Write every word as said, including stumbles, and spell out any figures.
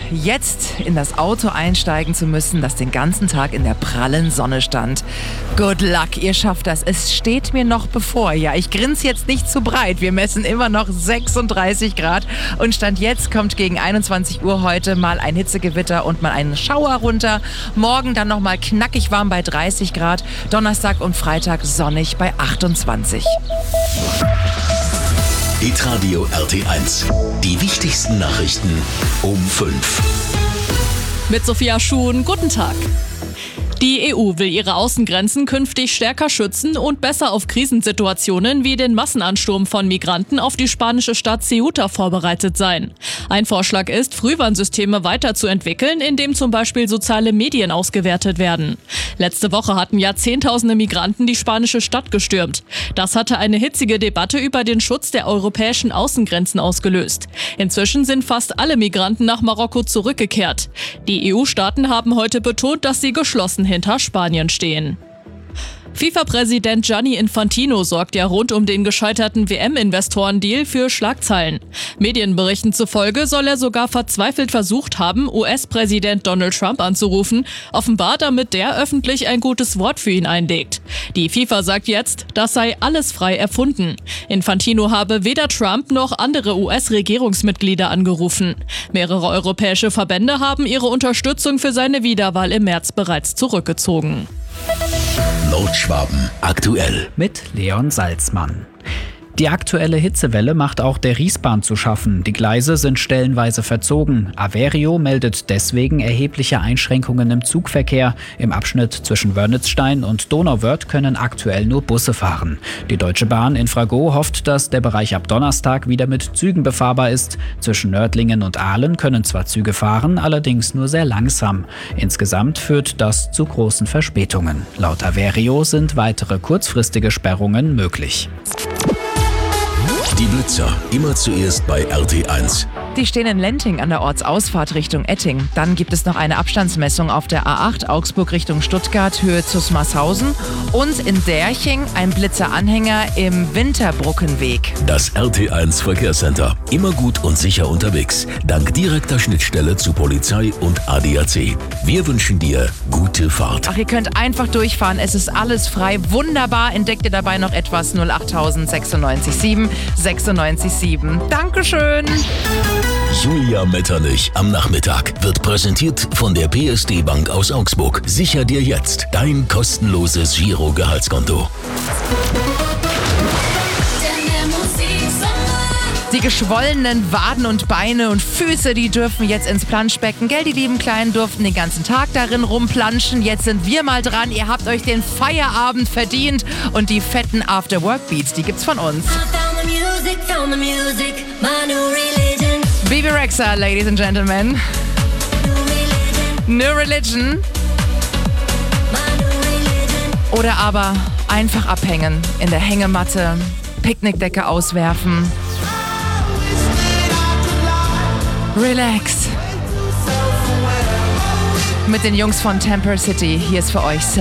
jetzt in das Auto einsteigen zu müssen, das den ganzen Tag in der prallen Sonne stand. Good luck, ihr schafft das. Es steht mir noch bevor. Ja, ich grinse jetzt nicht zu breit. Wir messen immer noch sechsunddreißig Grad und Stand jetzt kommt gegen einundzwanzig Uhr heute mal ein Hitzegewitter und mal ein Schauer runter. Morgen dann noch mal knackig warm bei dreißig Grad. Donnerstag und Freitag sonnig bei achtundzwanzig. Hitradio R T eins. Die wichtigsten Nachrichten um fünf. Mit Sophia Schuhn, guten Tag. Die E U will ihre Außengrenzen künftig stärker schützen und besser auf Krisensituationen wie den Massenansturm von Migranten auf die spanische Stadt Ceuta vorbereitet sein. Ein Vorschlag ist, Frühwarnsysteme weiterzuentwickeln, indem zum Beispiel soziale Medien ausgewertet werden. Letzte Woche hatten ja Zehntausende Migranten die spanische Stadt gestürmt. Das hatte eine hitzige Debatte über den Schutz der europäischen Außengrenzen ausgelöst. Inzwischen sind fast alle Migranten nach Marokko zurückgekehrt. Die E U-Staaten haben heute betont, dass sie geschlossen hinter Spanien stehen. FIFA-Präsident Gianni Infantino sorgt ja rund um den gescheiterten W M-Investoren-Deal für Schlagzeilen. Medienberichten zufolge soll er sogar verzweifelt versucht haben, U S-Präsident Donald Trump anzurufen, offenbar damit der öffentlich ein gutes Wort für ihn einlegt. Die FIFA sagt jetzt, das sei alles frei erfunden. Infantino habe weder Trump noch andere U S-Regierungsmitglieder angerufen. Mehrere europäische Verbände haben ihre Unterstützung für seine Wiederwahl im März bereits zurückgezogen. Nordschwaben aktuell mit Leon Salzmann. Die aktuelle Hitzewelle macht auch der Riesbahn zu schaffen. Die Gleise sind stellenweise verzogen. Averio meldet deswegen erhebliche Einschränkungen im Zugverkehr. Im Abschnitt zwischen Wörnitzstein und Donauwörth können aktuell nur Busse fahren. Die Deutsche Bahn Infrago hofft, dass der Bereich ab Donnerstag wieder mit Zügen befahrbar ist. Zwischen Nördlingen und Aalen können zwar Züge fahren, allerdings nur sehr langsam. Insgesamt führt das zu großen Verspätungen. Laut Averio sind weitere kurzfristige Sperrungen möglich. Die Blitzer, immer zuerst bei R T eins. Die stehen in Lenting an der Ortsausfahrt Richtung Etting. Dann gibt es noch eine Abstandsmessung auf der A acht Augsburg Richtung Stuttgart, Höhe Zusmarshausen. Und in Derching ein Blitzeranhänger im Winterbrückenweg. Das R T eins Verkehrscenter. Immer gut und sicher unterwegs. Dank direkter Schnittstelle zu Polizei und A D A C. Wir wünschen dir gute Fahrt. Ach, ihr könnt einfach durchfahren. Es ist alles frei. Wunderbar. Entdeckt ihr dabei noch etwas? null acht sechsundneunzig sieben sechsundneunzig sieben. Dankeschön. Julia Metternich am Nachmittag wird präsentiert von der P S D Bank aus Augsburg. Sicher dir jetzt dein kostenloses Giro-Gehaltskonto. Die geschwollenen Waden und Beine und Füße, die dürfen jetzt ins Planschbecken. Gell, die lieben Kleinen durften den ganzen Tag darin rumplanschen. Jetzt sind wir mal dran. Ihr habt euch den Feierabend verdient. Und die fetten After-Work-Beats, die gibt's von uns. Bebe Rexha, Ladies and Gentlemen. New Religion. Oder aber einfach abhängen in der Hängematte, Picknickdecke auswerfen. Relax. Mit den Jungs von Temper City. Hier ist für euch